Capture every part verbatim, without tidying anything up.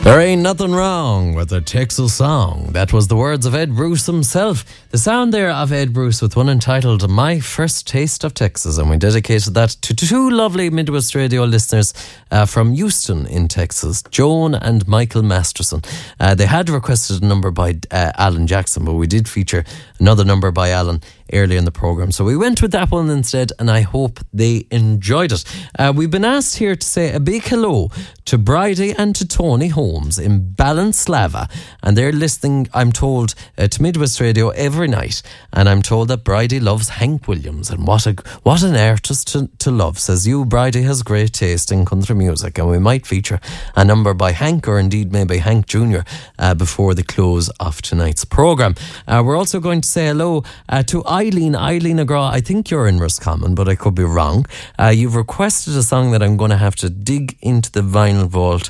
There ain't nothing wrong with a Texas song. That was the words of Ed Bruce himself. The sound there of Ed Bruce with one entitled My First Taste of Texas. And we dedicated that to two lovely Midwest Radio listeners uh, from Houston in Texas, Joan and Michael Masterson. Uh, they had requested a number by uh, Alan Jackson, but we did feature another number by Alan early in the programme. So we went with that one instead, and I hope they enjoyed it. Uh, we've been asked here to say a big hello to Bridie and to Tony Holmes in Ballinslava, and they're listening, I'm told, uh, to Midwest Radio every night, and I'm told that Bridie loves Hank Williams, and what a what an artist to, to love. Says you, Bridie has great taste in country music, and we might feature a number by Hank, or indeed maybe Hank Junior uh, before the close of tonight's programme. Uh, we're also going to say hello uh, to Eileen, Eileen Agra. I think you're in Roscommon, but I could be wrong. Uh, you've requested a song that I'm going to have to dig into the vinyl vault.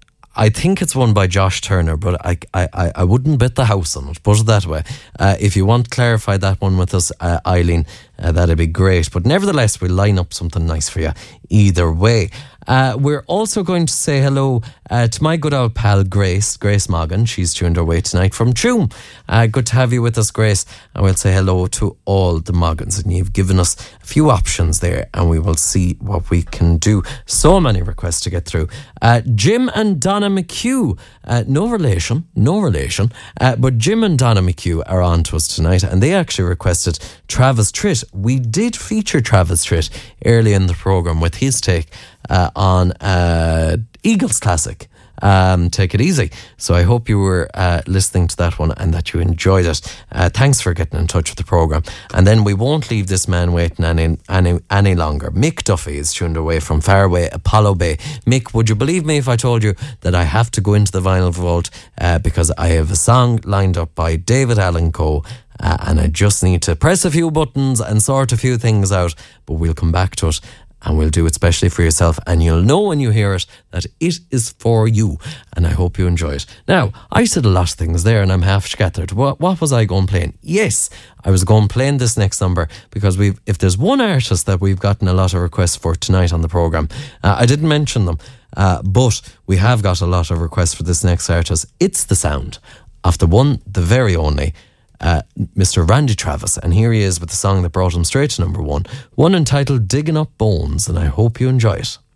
I think it's one by Josh Turner, but I I, I wouldn't bet the house on it, put it that way. Uh, if you want to clarify that one with us, uh, Eileen, uh, that'd be great. But nevertheless, we'll line up something nice for you either way. Uh, we're also going to say hello uh, to my good old pal Grace, Grace Morgan. She's tuned our way tonight from Tuam. Uh, good to have you with us, Grace. And we'll say hello to all the Morgans. And you've given us a few options there, and we will see what we can do. So many requests to get through. Uh, Jim and Donna McHugh. Uh, no relation, no relation. Uh, but Jim and Donna McHugh are on to us tonight, and they actually requested Travis Tritt. We did feature Travis Tritt early in the programme with his take Uh, on uh, Eagles Classic, um, Take It Easy. So I hope you were uh, listening to that one and that you enjoyed it. Uh, thanks for getting in touch with the programme. And then we won't leave this man waiting any, any, any longer. Mick Duffy is tuned away from Fairway, Apollo Bay. Mick, would you believe me if I told you that I have to go into the vinyl vault uh, because I have a song lined up by David Allan Coe, uh, and I just need to press a few buttons and sort a few things out, but we'll come back to it. And we'll do it specially for yourself, and you'll know when you hear it that it is for you, and I hope you enjoy it. Now, I said a lot of things there, and I'm half scattered. What, what was I going playing? Yes, I was going playing this next number, because we've if there's one artist that we've gotten a lot of requests for tonight on the programme, uh, I didn't mention them, uh, but we have got a lot of requests for this next artist. It's the sound of the one, the very only, Uh, Mister Randy Travis, and here he is with the song that brought him straight to number one, one entitled Digging Up Bones, and I hope you enjoy it.